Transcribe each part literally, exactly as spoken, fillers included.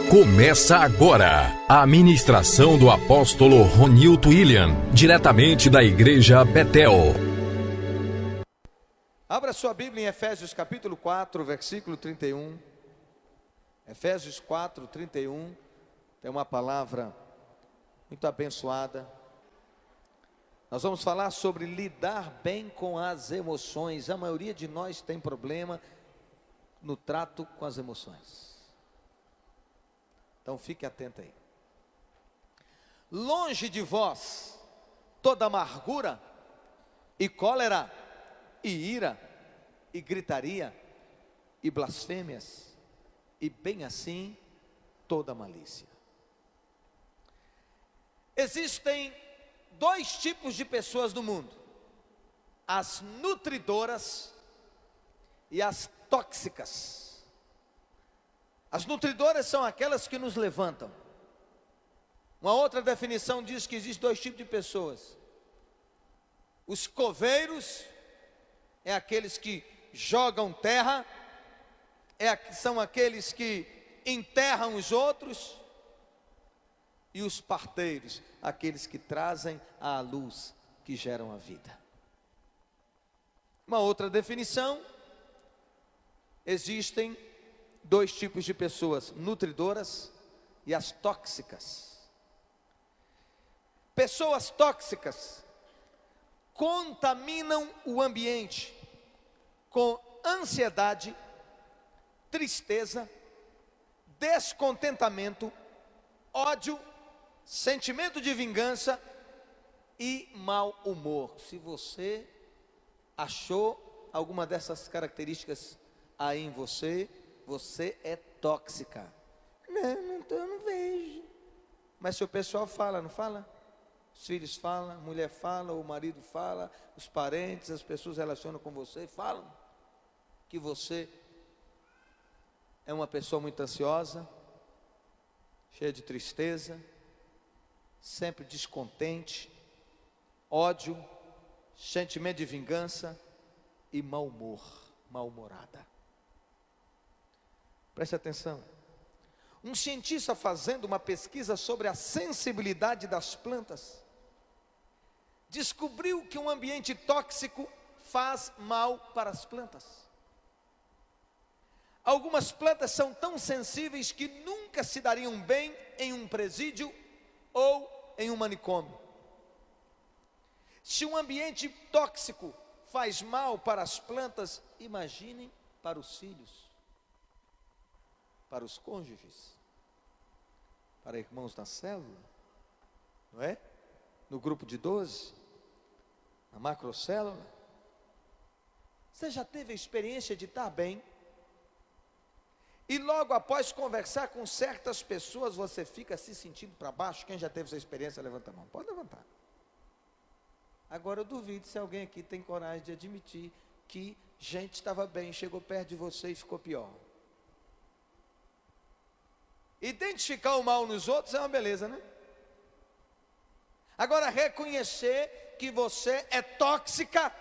Começa agora a ministração do apóstolo Ronilton William, diretamente da igreja Betel. Abra sua Bíblia em Efésios capítulo quatro, versículo trinta e um. Efésios quatro, trinta e um. Tem uma palavra muito abençoada. Nós vamos falar sobre lidar bem com as emoções. A maioria de nós tem problema no trato com as emoções. Então fique atento aí. Longe de vós toda amargura e cólera e ira e gritaria e blasfêmias e bem assim toda malícia. Existem dois tipos de pessoas no mundo: as nutridoras e as tóxicas. As nutridoras são aquelas que nos levantam. Uma outra definição diz que existem dois tipos de pessoas: os coveiros é aqueles que jogam terra, é, são aqueles que enterram os outros, e os parteiros, aqueles que trazem à luz, que geram a vida. Uma outra definição: existem dois tipos de pessoas, nutridoras e as tóxicas. Pessoas tóxicas contaminam o ambiente com ansiedade, tristeza, descontentamento, ódio, sentimento de vingança e mau humor. Se você achou alguma dessas características aí em você, você é tóxica. Não, não tô, eu não vejo. Mas se o pessoal fala, não fala? Os filhos falam, a mulher fala, o marido fala, os parentes, as pessoas relacionam com você, falam que você é uma pessoa muito ansiosa, cheia de tristeza, sempre descontente, ódio, sentimento de vingança e mau humor, mal-humorada. Preste atenção. Um cientista fazendo uma pesquisa sobre a sensibilidade das plantas descobriu que um ambiente tóxico faz mal para as plantas. Algumas plantas são tão sensíveis que nunca se dariam bem em um presídio ou em um manicômio. Se um ambiente tóxico faz mal para as plantas, imaginem para os filhos, para os cônjuges, para irmãos na célula, não é? No grupo de doze, na macrocélula. Você já teve a experiência de estar bem e logo após conversar com certas pessoas você fica se sentindo para baixo? Quem já teve essa experiência, levanta a mão. Pode levantar. Agora eu duvido se alguém aqui tem coragem de admitir que gente estava bem, chegou perto de você e ficou pior. Identificar o mal nos outros é uma beleza, né? Agora, reconhecer que você é tóxica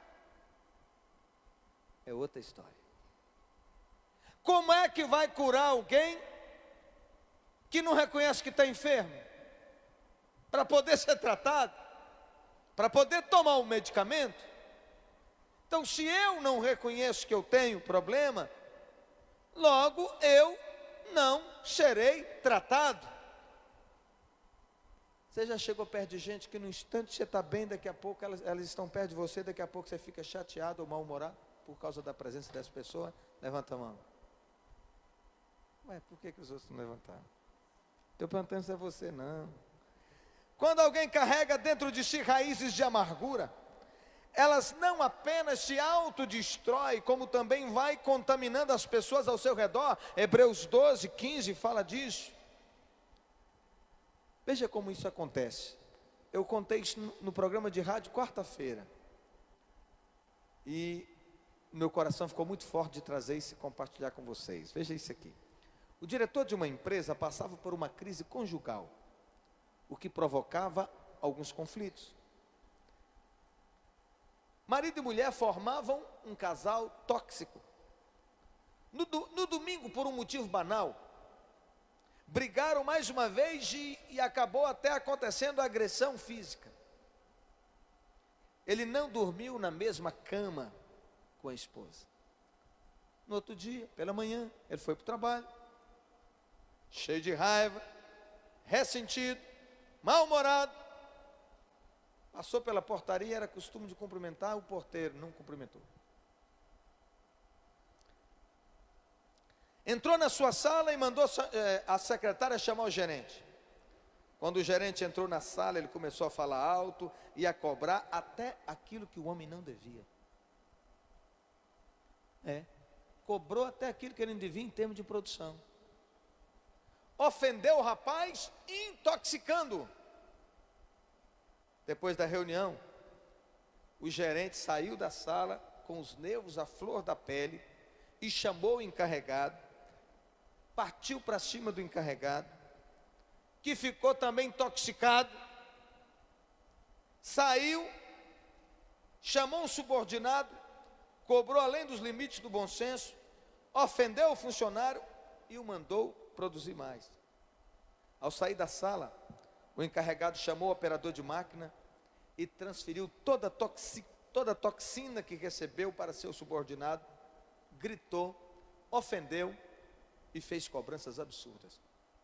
é outra história. Como é que vai curar alguém que não reconhece que está enfermo? Para poder ser tratado, para poder tomar um medicamento. Então, se eu não reconheço que eu tenho problema, logo eu não serei tratado. Você já chegou perto de gente que no instante você está bem, daqui a pouco elas, elas estão perto de você, daqui a pouco você fica chateado ou mal-humorado por causa da presença dessa pessoa? Levanta a mão. Ué, por que, que os outros não levantaram? Estou perguntando se é você, não. Quando alguém carrega dentro de si raízes de amargura, elas não apenas se autodestroem, como também vai contaminando as pessoas ao seu redor. Hebreus doze, quinze fala disso. Veja como isso acontece. Eu contei isso no, no programa de rádio quarta-feira. E meu coração ficou muito forte de trazer isso e compartilhar com vocês. Veja isso aqui. O diretor de uma empresa passava por uma crise conjugal, o que provocava alguns conflitos. Marido e mulher formavam um casal tóxico. No, no domingo, por um motivo banal, Brigaram mais uma vez e, e acabou até acontecendo agressão física. Ele não dormiu na mesma cama com a esposa. No outro dia, pela manhã, ele foi para o trabalho, cheio de raiva, ressentido, mal-humorado. Passou pela portaria, era costume de cumprimentar o porteiro, não cumprimentou. Entrou na sua sala e mandou a secretária chamar o gerente. Quando o gerente entrou na sala, ele começou a falar alto e a cobrar até aquilo que o homem não devia. É, cobrou até aquilo que ele não devia em termos de produção. Ofendeu o rapaz, intoxicando-o. Depois da reunião, o gerente saiu da sala com os nervos à flor da pele e chamou o encarregado, partiu para cima do encarregado, que ficou também intoxicado, saiu, chamou um subordinado, cobrou além dos limites do bom senso, ofendeu o funcionário e o mandou produzir mais. Ao sair da sala, o encarregado chamou o operador de máquina e transferiu toda a, toxi, toda a toxina que recebeu para seu subordinado, gritou, ofendeu e fez cobranças absurdas.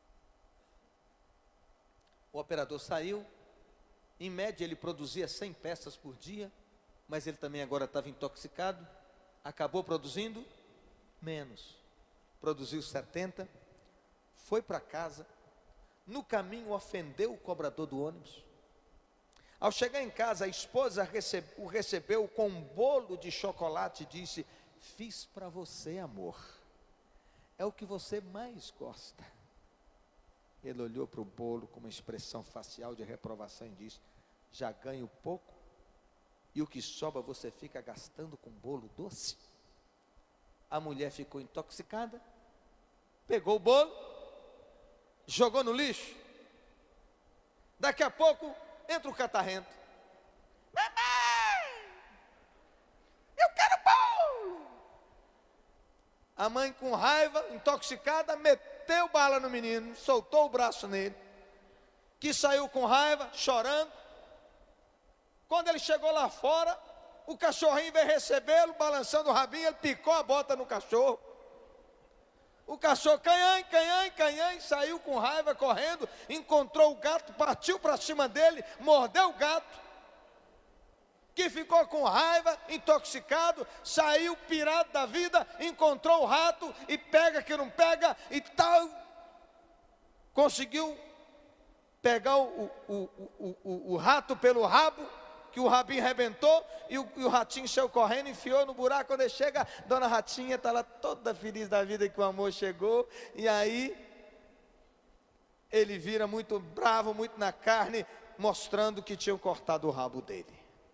O operador saiu, em média ele produzia cem peças por dia, mas ele também agora estava intoxicado, acabou produzindo menos, produziu setenta, foi para casa, no caminho ofendeu o cobrador do ônibus. Ao chegar em casa, a esposa recebe, o recebeu com um bolo de chocolate e disse: fiz para você, amor, é o que você mais gosta. Ele olhou para o bolo com uma expressão facial de reprovação e disse: já ganho pouco e o que sobra você fica gastando com bolo doce? A mulher ficou intoxicada, pegou o bolo, jogou no lixo. Daqui a pouco entra o catarrento. Mamãe, eu quero bolo. A mãe, com raiva, intoxicada, meteu bala no menino, soltou o braço nele, que saiu com raiva, chorando. Quando ele chegou lá fora, o cachorrinho veio recebê-lo, balançando o rabinho, ele picou a bota no cachorro. O cachorro, canhãe, canhãe, canhãe, saiu com raiva, correndo, encontrou o gato, partiu para cima dele, mordeu o gato, que ficou com raiva, intoxicado, saiu pirado da vida, encontrou o rato, e pega que não pega, e tal, conseguiu pegar o, o, o, o, o rato pelo rabo, que o rabinho arrebentou, e o, e o ratinho saiu correndo, enfiou no buraco. Quando ele chega, dona Ratinha está lá toda feliz da vida que o amor chegou, e aí ele vira muito bravo, muito na carne, mostrando que tinham cortado o rabo dele.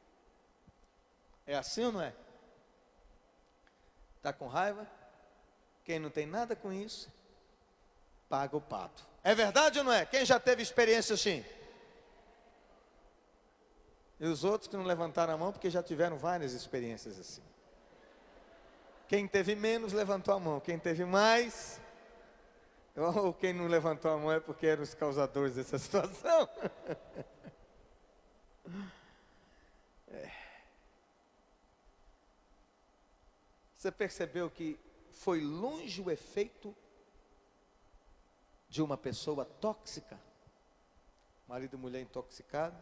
É assim ou não é? Está com raiva? Quem não tem nada com isso, paga o pato. É verdade ou não é? Quem já teve experiência assim? E os outros que não levantaram a mão, porque já tiveram várias experiências assim. Quem teve menos, levantou a mão. Quem teve mais, ou quem não levantou a mão é porque eram os causadores dessa situação. É. Você percebeu que foi longe o efeito de uma pessoa tóxica? Marido e mulher intoxicado.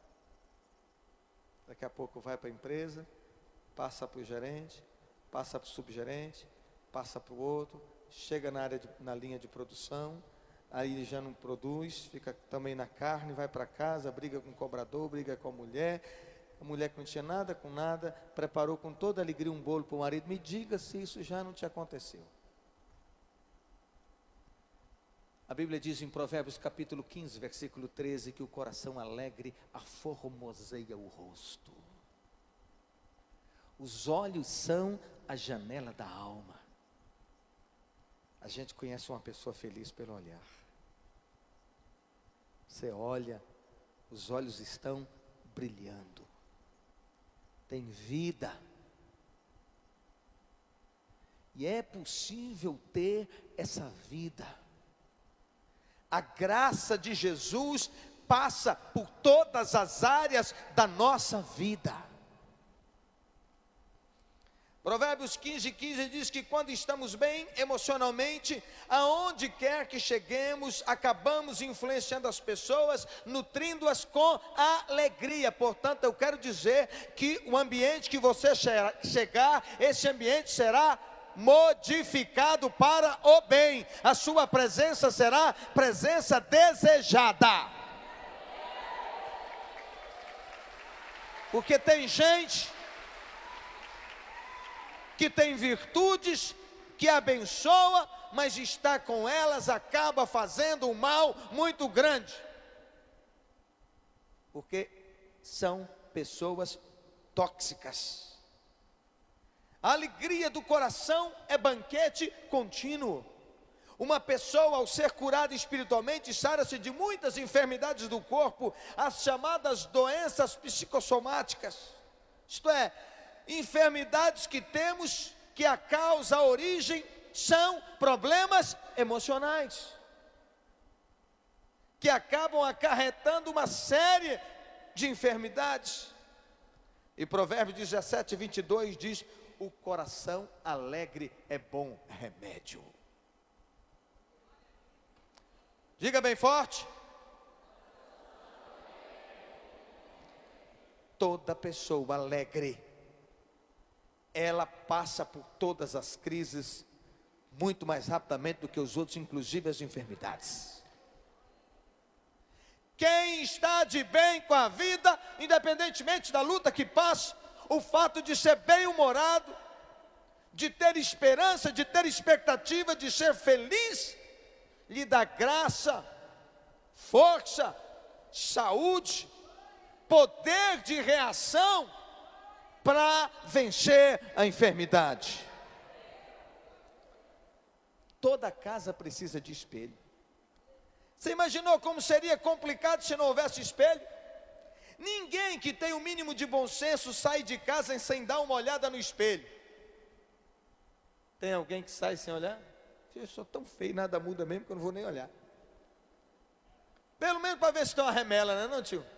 Daqui a pouco vai para a empresa, passa para o gerente, passa para o subgerente, passa para o outro, chega na área de, na linha de produção, aí ele já não produz, fica também na carne, vai para casa, briga com o cobrador, briga com a mulher, a mulher que não tinha nada com nada, preparou com toda alegria um bolo para o marido. Me diga se isso já não te aconteceu. A Bíblia diz em Provérbios capítulo quinze, versículo treze, que o coração alegre aformoseia o rosto. Os olhos são a janela da alma. A gente conhece uma pessoa feliz pelo olhar. Você olha, os olhos estão brilhando. Tem vida. E é possível ter essa vida A graça de Jesus passa por todas as áreas da nossa vida. Provérbios quinze, quinze diz que quando estamos bem emocionalmente, aonde quer que cheguemos, acabamos influenciando as pessoas, nutrindo-as com alegria. Portanto, eu quero dizer que o ambiente que você chegar, esse ambiente será modificado para o bem. A sua presença será presença desejada. Porque tem gente que tem virtudes, que abençoa, mas está com elas, acaba fazendo um mal muito grande. Porque são pessoas tóxicas. A alegria do coração é banquete contínuo. Uma pessoa, ao ser curada espiritualmente, sara-se de muitas enfermidades do corpo, as chamadas doenças psicossomáticas. Isto é, enfermidades que temos, que a causa, a origem, são problemas emocionais, que acabam acarretando uma série de enfermidades. E Provérbios dezessete, vinte e dois diz: o coração alegre é bom remédio. Diga bem forte. Toda pessoa alegre, ela passa por todas as crises muito mais rapidamente do que os outros, inclusive as enfermidades. Quem está de bem com a vida, independentemente da luta que passa, o fato de ser bem-humorado, de ter esperança, de ter expectativa, de ser feliz, lhe dá graça, força, saúde, poder de reação para vencer a enfermidade. Toda casa precisa de espelho. Você imaginou como seria complicado se não houvesse espelho? Ninguém que tem o mínimo de bom senso sai de casa sem dar uma olhada no espelho. Tem alguém que sai sem olhar? Eu sou tão feio, nada muda mesmo que eu não vou nem olhar. Pelo menos para ver se tem uma remela, não é não, tio?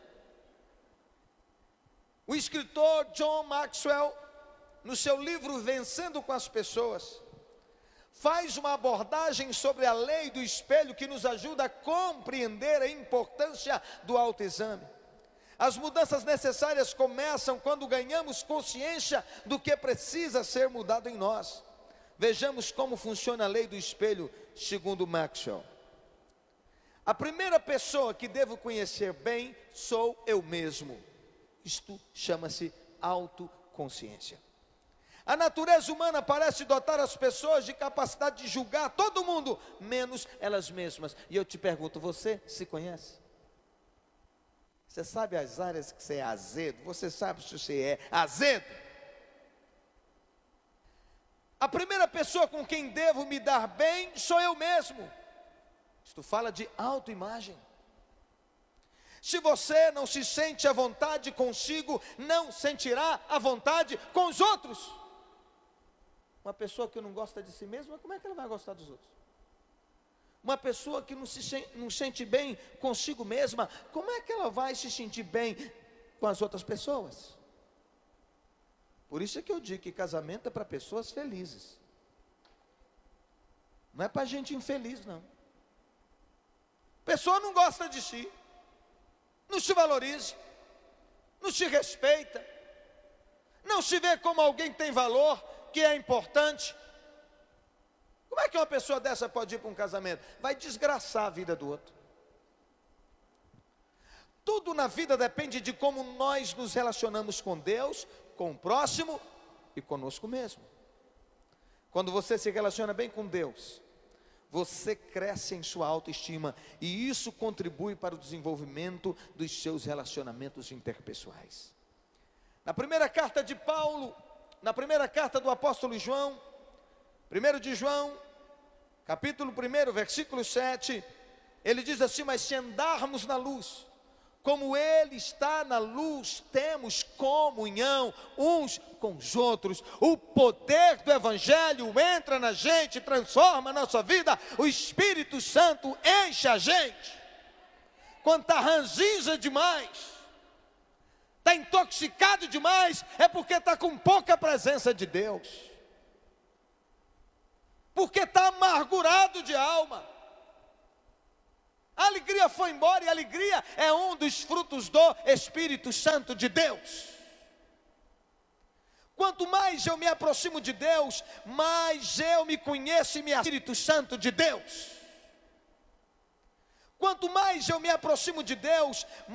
O escritor John Maxwell, no seu livro Vencendo com as Pessoas, faz uma abordagem sobre a lei do espelho que nos ajuda a compreender a importância do autoexame. As mudanças necessárias começam quando ganhamos consciência do que precisa ser mudado em nós. Vejamos como funciona a lei do espelho, segundo Maxwell. A primeira pessoa que devo conhecer bem sou eu mesmo. Isto chama-se autoconsciência. A natureza humana parece dotar as pessoas de capacidade de julgar todo mundo, menos elas mesmas. E eu te pergunto, você se conhece? Você sabe as áreas que você é azedo? Você sabe se você é azedo? A primeira pessoa com quem devo me dar bem sou eu mesmo. Isto fala de autoimagem. Se você não se sente à vontade consigo, não sentirá à vontade com os outros. Uma pessoa que não gosta de si mesma, como é que ela vai gostar dos outros? Uma pessoa que não se não sente bem consigo mesma, como é que ela vai se sentir bem com as outras pessoas? Por isso é que eu digo que casamento é para pessoas felizes. Não é para gente infeliz, não. A pessoa não gosta de si, não se valoriza, não se respeita, não se vê como alguém que tem valor, que é importante. Como é que uma pessoa dessa pode ir para um casamento? Vai desgraçar a vida do outro. Tudo na vida depende de como nós nos relacionamos com Deus, com o próximo e conosco mesmo. Quando você se relaciona bem com Deus, você cresce em sua autoestima e isso contribui para o desenvolvimento dos seus relacionamentos interpessoais. Na primeira carta de Paulo, na primeira carta do apóstolo João, primeiro de João, capítulo um, versículo sete, ele diz assim: mas se andarmos na luz, como Ele está na luz, temos comunhão uns com os outros. O poder do Evangelho entra na gente, transforma a nossa vida. O Espírito Santo enche a gente. Quando está ranzinza demais, está intoxicado demais, é porque está com pouca presença de Deus. Porque está amargurado de alma. A alegria foi embora, e a alegria é um dos frutos do Espírito Santo de Deus. Quanto mais eu me aproximo de Deus, mais eu me conheço e me Espírito Santo de Deus. Quanto mais eu me aproximo de Deus,